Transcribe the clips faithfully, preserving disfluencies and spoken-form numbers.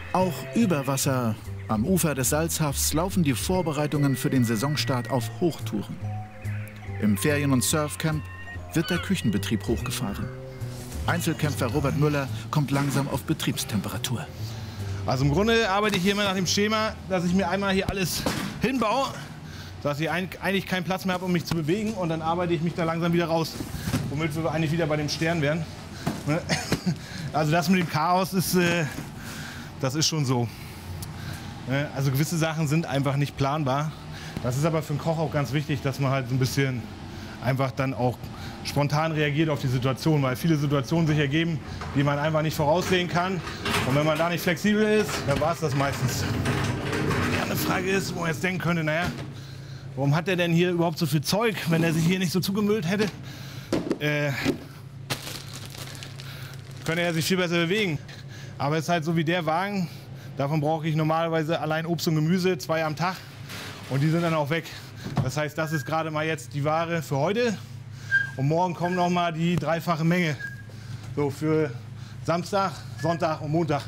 Auch über Wasser, am Ufer des Salzhafs, laufen die Vorbereitungen für den Saisonstart auf Hochtouren. Im Ferien- und Surfcamp wird der Küchenbetrieb hochgefahren. Einzelkämpfer Robert Müller kommt langsam auf Betriebstemperatur. Also im Grunde arbeite ich hier immer nach dem Schema, dass ich mir einmal hier alles hinbaue, dass ich eigentlich keinen Platz mehr habe, um mich zu bewegen. Und dann arbeite ich mich da langsam wieder raus, womit wir eigentlich wieder bei dem Stern wären. Also das mit dem Chaos ist, äh, das ist schon so. Also gewisse Sachen sind einfach nicht planbar. Das ist aber für einen Koch auch ganz wichtig, dass man halt so ein bisschen einfach dann auch spontan reagiert auf die Situation, weil viele Situationen sich ergeben, die man einfach nicht voraussehen kann. Und wenn man da nicht flexibel ist, dann war es das meistens. Die andere Frage ist, wo man jetzt denken könnte, naja, warum hat er denn hier überhaupt so viel Zeug, wenn er sich hier nicht so zugemüllt hätte? Äh, könnte er sich viel besser bewegen. Aber es ist halt so wie der Wagen, davon brauche ich normalerweise allein Obst und Gemüse, zwei am Tag. Und die sind dann auch weg. Das heißt, das ist gerade mal jetzt die Ware für heute. Und morgen kommt noch mal die dreifache Menge. So für Samstag, Sonntag und Montag.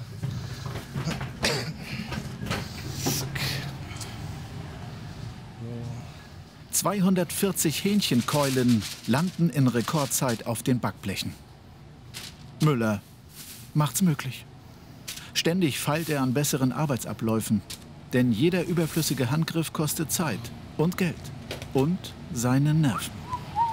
zweihundertvierzig Hähnchenkeulen landen in Rekordzeit auf den Backblechen. Müller macht's möglich. Ständig feilt er an besseren Arbeitsabläufen. Denn jeder überflüssige Handgriff kostet Zeit und Geld und seine Nerven.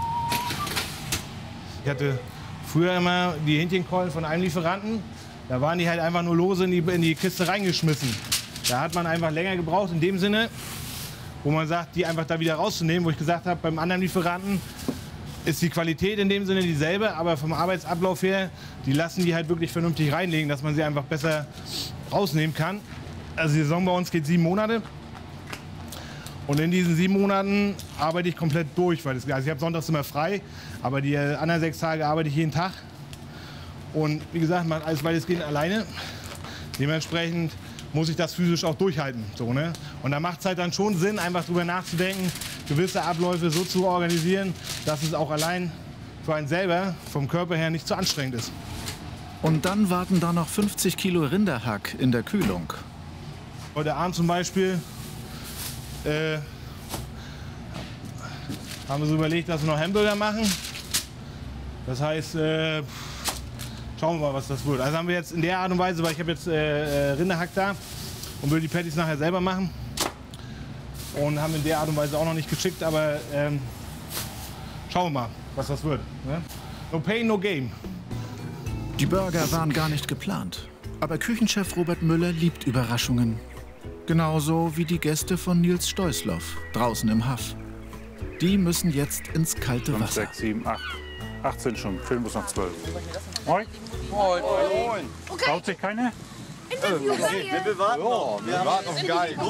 Ich hatte früher immer die Hähnchenkeulen von einem Lieferanten. Da waren die halt einfach nur lose in die, in die Kiste reingeschmissen. Da hat man einfach länger gebraucht in dem Sinne, wo man sagt, die einfach da wieder rauszunehmen. Wo ich gesagt habe, beim anderen Lieferanten ist die Qualität in dem Sinne dieselbe, aber vom Arbeitsablauf her, die lassen die halt wirklich vernünftig reinlegen, dass man sie einfach besser rausnehmen kann. Also die Saison bei uns geht sieben Monate. Und in diesen sieben Monaten arbeite ich komplett durch. Weil das, also ich habe sonntags immer frei, aber die anderen sechs Tage arbeite ich jeden Tag. Und wie gesagt, man alles weitestgehend alleine. Dementsprechend muss ich das physisch auch durchhalten. So, ne? Und da macht es halt dann schon Sinn, einfach drüber nachzudenken, gewisse Abläufe so zu organisieren, dass es auch allein für einen selber vom Körper her nicht zu anstrengend ist. Und dann warten da noch fünfzig Kilo Rinderhack in der Kühlung. Heute Abend zum Beispiel äh, haben wir so überlegt, dass wir noch Hamburger machen. Das heißt, äh, schauen wir mal, was das wird. Also haben wir jetzt in der Art und Weise, weil ich habe jetzt äh, Rinderhack da und will die Patties nachher selber machen. Und haben in der Art und Weise auch noch nicht geschickt, aber ähm, schauen wir mal, was das wird. Ne? No pain, no game. Die Burger waren gar nicht geplant. Aber Küchenchef Robert Müller liebt Überraschungen. Genauso wie die Gäste von Nils Stoisloff draußen im Haff. Die müssen jetzt ins kalte fünf, Wasser. sechs, sieben, acht. achtzehn schon, fehlen muss noch zwölf. Moin. Moin. Moin. Okay. Traut sich keine? Interview. Okay. Wir warten noch. Wir warten auf gar nicht.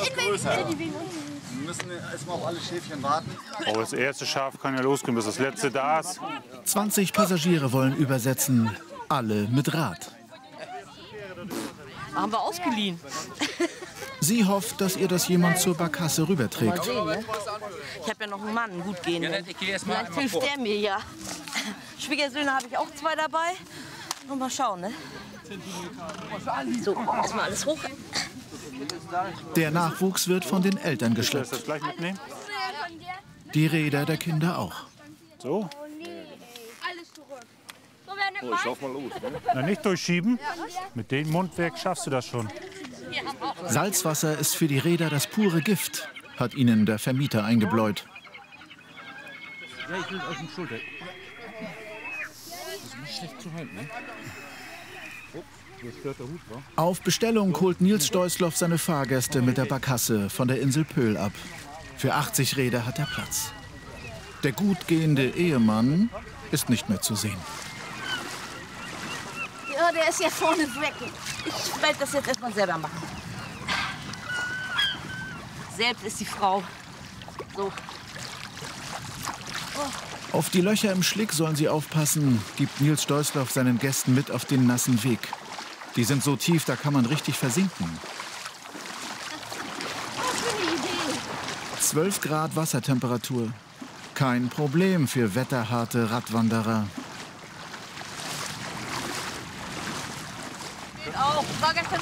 Wir müssen erstmal auf alle Schäfchen warten. Oh, das erste Schaf kann ja losgehen, bis das letzte da ist. zwanzig Passagiere wollen übersetzen, alle mit Rad. Haben wir ausgeliehen. Sie hofft, dass ihr das jemand zur Barkasse rüberträgt. Mal sehen, ne? Ich habe ja noch einen Mann, einen gut gehenden. Vielleicht hilft der mir ja. Schwiegersöhne habe ich auch zwei dabei. Und mal schauen, ne? So, erstmal alles hoch. Der Nachwuchs wird von den Eltern geschleppt. Das gleich mitnehmen? Die Räder der Kinder auch. So? Oh, ich lauf mal los. Ne? Na, nicht durchschieben. Mit dem Mundwerk schaffst du das schon. Salzwasser ist für die Räder das pure Gift, hat ihnen der Vermieter eingebläut. Ja, ich will auf dem Schulter. Das ist nicht schlecht zu halten, ne? Auf Bestellung holt Nils Stoisloff seine Fahrgäste mit der Barkasse von der Insel Pöhl ab. Für achtzig Räder hat er Platz. Der gut gehende Ehemann ist nicht mehr zu sehen. Ja, der ist ja vorne weg. Ich werde das jetzt erstmal selber machen. Selbst ist die Frau. So. Oh. Auf die Löcher im Schlick sollen sie aufpassen, gibt Nils Stoisloff seinen Gästen mit auf den nassen Weg. Die sind so tief, da kann man richtig versinken. zwölf Grad Wassertemperatur. Kein Problem für wetterharte Radwanderer. Auch. War gestern